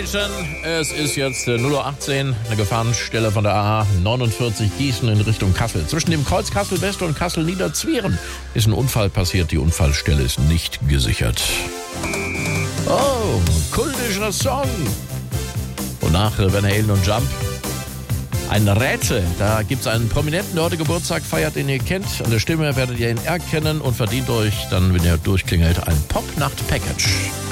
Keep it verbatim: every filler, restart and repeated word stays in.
Station. Es ist jetzt äh, null Uhr achtzehn, eine Gefahrenstelle von der A neunundvierzig Gießen in Richtung Kassel. Zwischen dem Kreuz Kassel-West und Kassel-Niederzwieren ist ein Unfall passiert. Die Unfallstelle ist nicht gesichert. Oh, kultischer Song. Und nach äh, Van Halen und Jump ein Rätsel. Da gibt es einen Prominenten, der heute Geburtstag feiert, den ihr kennt. An der Stimme werdet ihr ihn erkennen und verdient euch dann, wenn ihr durchklingelt, ein Pop-Nacht-Package.